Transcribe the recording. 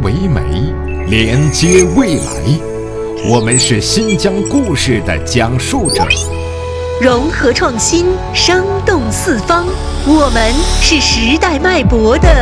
为媒，连接未来。我们是新疆故事的讲述者， 融合创新，生动四方。我们是时代脉搏的